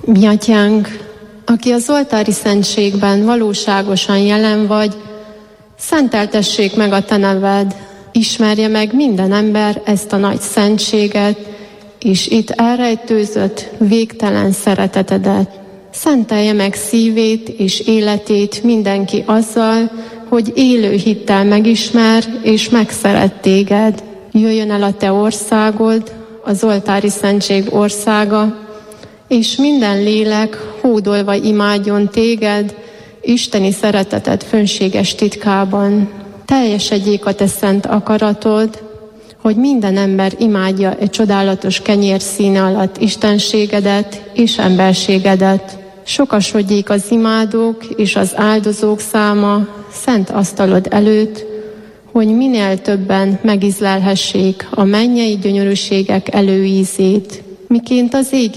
Mi Atyánk, aki az oltári szentségben valóságosan jelen vagy, szenteltessék meg a Te neved, ismerje meg minden ember ezt a nagy szentséget, és itt elrejtőzött végtelen szeretetedet. Szentelje meg szívét és életét mindenki azzal, hogy élő hittel megismer és megszeret téged. Jöjjön el a Te országod, az oltári szentség országa, és minden lélek hódolva imádjon téged, isteni szereteted fönséges titkában. Teljesedjék a Te szent akaratod, hogy minden ember imádja egy csodálatos kenyér színe alatt istenségedet és emberségedet. Sokasodjék az imádók és az áldozók száma szent asztalod előtt, hogy minél többen megízlelhessék a mennyei gyönyörűségek előízét, miként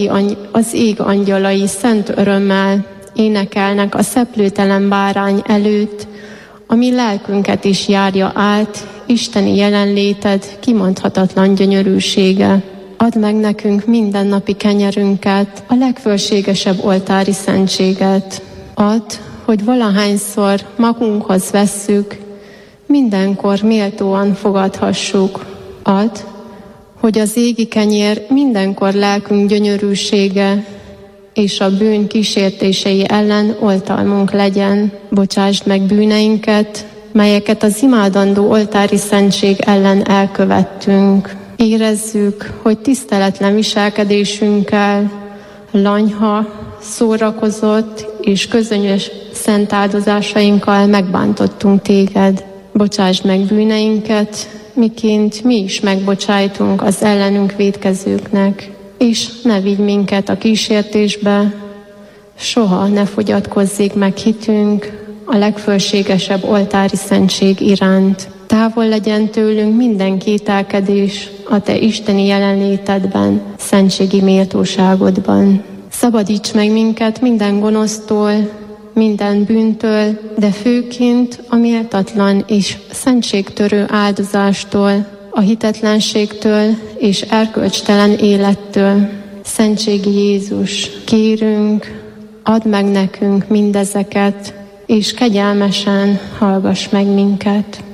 az ég angyalai szent örömmel énekelnek a szeplőtelen bárány előtt, ami lelkünket is járja át, isteni jelenléted kimondhatatlan gyönyörűsége. Add meg nekünk mindennapi kenyerünket, a legfölségesebb oltári szentséget. Add, hogy valahányszor magunkhoz vesszük, mindenkor méltóan fogadhassuk. Add, hogy az égi kenyér mindenkor lelkünk gyönyörűsége, és a bűn kísértései ellen oltalmunk legyen. Bocsásd meg bűneinket, melyeket az imádandó oltári szentség ellen elkövettünk. Érezzük, hogy tiszteletlen viselkedésünkkel, lanyha, szórakozott és közönyös szent áldozásainkkal megbántottunk téged. Bocsásd meg bűneinket, miként mi is megbocsájtunk az ellenünk vétkezőknek. És ne vigy minket a kísértésbe, soha ne fogyatkozzék meg hitünk a legfölségesebb oltári szentség iránt. Távol legyen tőlünk minden kételkedés a Te isteni jelenlétedben, szentségi méltóságodban. Szabadíts meg minket minden gonosztól, minden bűntől, de főként a méltatlan és szentségtörő áldozástól, a hitetlenségtől és erkölcstelen élettől. Szentségi Jézus, kérünk, add meg nekünk mindezeket, és kegyelmesen hallgass meg minket.